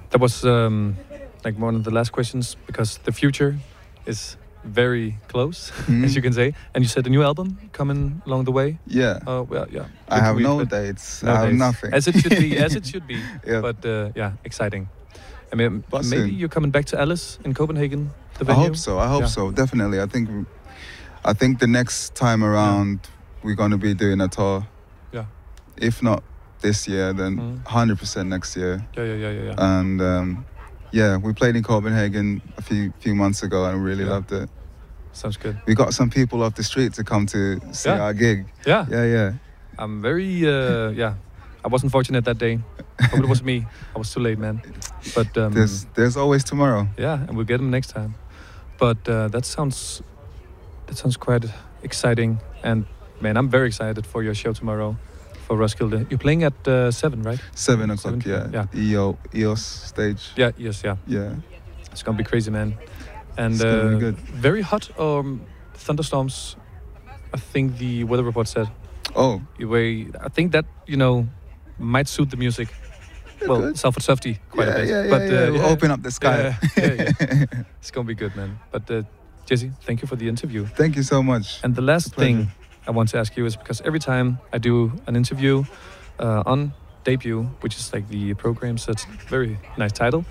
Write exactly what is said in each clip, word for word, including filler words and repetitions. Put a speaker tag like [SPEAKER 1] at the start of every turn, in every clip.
[SPEAKER 1] That was um, like one of the last questions because the future is very close,
[SPEAKER 2] Mm.
[SPEAKER 1] as you can say. And you said a new album coming along the way.
[SPEAKER 2] Yeah.
[SPEAKER 1] Oh well, yeah.
[SPEAKER 2] I
[SPEAKER 1] What
[SPEAKER 2] have
[SPEAKER 1] we
[SPEAKER 2] no
[SPEAKER 1] expect?
[SPEAKER 2] dates.
[SPEAKER 1] No
[SPEAKER 2] I have
[SPEAKER 1] dates.
[SPEAKER 2] nothing.
[SPEAKER 1] As it should be. As it should be.
[SPEAKER 2] Yeah.
[SPEAKER 1] But uh, yeah, exciting. I mean,
[SPEAKER 2] But
[SPEAKER 1] maybe
[SPEAKER 2] soon.
[SPEAKER 1] you're coming back to Alice in Copenhagen. The
[SPEAKER 2] I
[SPEAKER 1] venue?
[SPEAKER 2] hope so. I hope
[SPEAKER 1] Yeah.
[SPEAKER 2] so. Definitely. I think. I think the next time around we're gonna be doing a tour.
[SPEAKER 1] Yeah.
[SPEAKER 2] If not this year, then
[SPEAKER 1] Mm.
[SPEAKER 2] one hundred percent next year.
[SPEAKER 1] Yeah, yeah, yeah, yeah. yeah.
[SPEAKER 2] And um, yeah, we played in Copenhagen a few few months ago and really
[SPEAKER 1] Yeah.
[SPEAKER 2] loved it.
[SPEAKER 1] Sounds good.
[SPEAKER 2] We got some people off the street to come to see
[SPEAKER 1] Yeah.
[SPEAKER 2] our gig.
[SPEAKER 1] Yeah.
[SPEAKER 2] Yeah, yeah.
[SPEAKER 1] I'm very, uh, yeah. I wasn't fortunate that day. Hope it was me. I was too late, man. But um,
[SPEAKER 2] There's there's always tomorrow.
[SPEAKER 1] yeah, and we'll get them next time. But uh, that sounds, that sounds quite exciting. And man, I'm very excited for your show tomorrow for Roskilde. You're playing at uh, seven, right?
[SPEAKER 2] Seven o'clock.
[SPEAKER 1] Seven,
[SPEAKER 2] Yeah.
[SPEAKER 1] yeah.
[SPEAKER 2] E O E O S stage.
[SPEAKER 1] Yeah. Yes. Yeah.
[SPEAKER 2] Yeah.
[SPEAKER 1] It's gonna be crazy, man. And
[SPEAKER 2] It's gonna be
[SPEAKER 1] uh,
[SPEAKER 2] good.
[SPEAKER 1] very hot um, thunderstorms. I think the weather report said.
[SPEAKER 2] Oh.
[SPEAKER 1] Way, I think that you know might suit the music. Well,
[SPEAKER 2] good.
[SPEAKER 1] Salford Softy quite
[SPEAKER 2] yeah,
[SPEAKER 1] a bit.
[SPEAKER 2] yeah, yeah,
[SPEAKER 1] but
[SPEAKER 2] yeah.
[SPEAKER 1] uh,
[SPEAKER 2] We'll open up the sky.
[SPEAKER 1] Yeah, yeah, yeah. It's gonna be good, man. But uh, Jesse, thank you for the interview.
[SPEAKER 2] Thank you so much.
[SPEAKER 1] And the last
[SPEAKER 2] It's a pleasure.
[SPEAKER 1] thing I want to ask you is because every time I do an interview uh, on Debut, which is like the program, so it's a very nice title.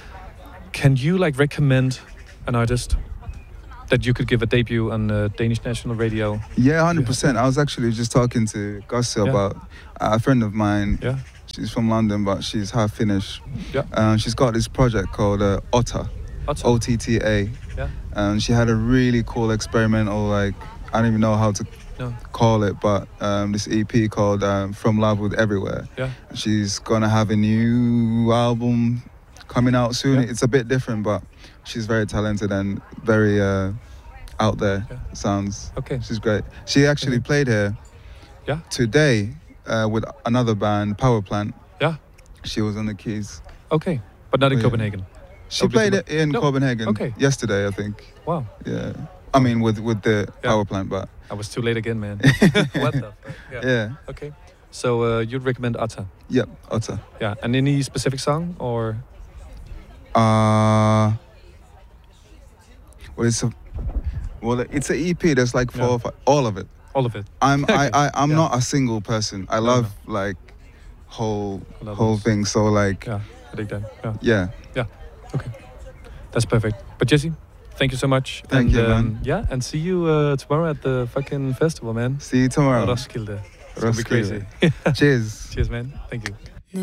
[SPEAKER 1] Can you like recommend an artist that you could give a debut on uh, Danish national radio?
[SPEAKER 2] Yeah, one hundred percent. I was actually just talking to Gussie
[SPEAKER 1] Yeah.
[SPEAKER 2] about a friend of mine.
[SPEAKER 1] Yeah.
[SPEAKER 2] She's from London, but she's half Finnish.
[SPEAKER 1] Yeah.
[SPEAKER 2] Um, she's got this project called uh, Otter,
[SPEAKER 1] Otter.
[SPEAKER 2] O T T A.
[SPEAKER 1] Yeah.
[SPEAKER 2] And she had a really cool experimental, like, I don't even know how to
[SPEAKER 1] No.
[SPEAKER 2] call it, but um, this E P called um, From Love with Everywhere.
[SPEAKER 1] Yeah.
[SPEAKER 2] She's gonna have a new album coming out soon.
[SPEAKER 1] Yeah.
[SPEAKER 2] It's a bit different, but she's very talented and very uh, out there.
[SPEAKER 1] Yeah.
[SPEAKER 2] Sounds.
[SPEAKER 1] Okay.
[SPEAKER 2] She's great. She actually
[SPEAKER 1] Mhm.
[SPEAKER 2] played here
[SPEAKER 1] Yeah.
[SPEAKER 2] today uh, with another band, Power Plant.
[SPEAKER 1] Yeah.
[SPEAKER 2] She was on the keys.
[SPEAKER 1] Okay. But not in
[SPEAKER 2] Oh, yeah.
[SPEAKER 1] Copenhagen.
[SPEAKER 2] She
[SPEAKER 1] Oh,
[SPEAKER 2] played
[SPEAKER 1] December.
[SPEAKER 2] it in
[SPEAKER 1] No.
[SPEAKER 2] Copenhagen
[SPEAKER 1] Okay.
[SPEAKER 2] yesterday, I think.
[SPEAKER 1] Wow.
[SPEAKER 2] Yeah. I mean, with with the
[SPEAKER 1] Yeah.
[SPEAKER 2] Power Plant, but
[SPEAKER 1] I was too late again, man. What the fuck? Yeah.
[SPEAKER 2] yeah.
[SPEAKER 1] Okay. So uh, you'd recommend Otter?
[SPEAKER 2] Yep, Otter.
[SPEAKER 1] Yeah. And any specific song or?
[SPEAKER 2] Uh, well, it's a well, it's an E P. There's like four,
[SPEAKER 1] Yeah.
[SPEAKER 2] or five, all of it.
[SPEAKER 1] All of it.
[SPEAKER 2] I'm I,
[SPEAKER 1] Okay.
[SPEAKER 2] I I'm
[SPEAKER 1] Yeah.
[SPEAKER 2] not a single person. I
[SPEAKER 1] No,
[SPEAKER 2] love like whole
[SPEAKER 1] Love
[SPEAKER 2] whole
[SPEAKER 1] those.
[SPEAKER 2] thing. So like
[SPEAKER 1] Yeah. I dig that. Yeah.
[SPEAKER 2] yeah,
[SPEAKER 1] Okay. That's perfect. But Jesse, thank you so much.
[SPEAKER 2] Thank
[SPEAKER 1] and,
[SPEAKER 2] you, man.
[SPEAKER 1] um, Yeah, and see you uh, tomorrow at the fucking festival, man.
[SPEAKER 2] see you tomorrow.
[SPEAKER 1] Roskilde. It's gonna be
[SPEAKER 2] Roskilde.
[SPEAKER 1] crazy.
[SPEAKER 2] Cheers.
[SPEAKER 1] Cheers, man. Thank you.